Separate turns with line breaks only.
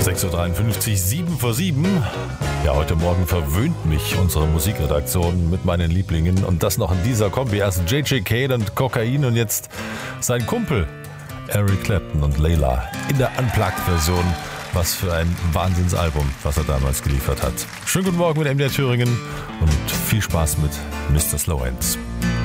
6.53 Uhr, 7 vor 7. Ja, heute Morgen verwöhnt mich unsere Musikredaktion mit meinen Lieblingen. Und das noch in dieser Kombi. Erst J.J. Cale und Kokain und jetzt sein Kumpel Eric Clapton und Layla in der Unplugged-Version. Was für ein Wahnsinnsalbum, was er damals geliefert hat. Schönen guten Morgen mit MDR Thüringen und viel Spaß mit Mr. Slow Hands.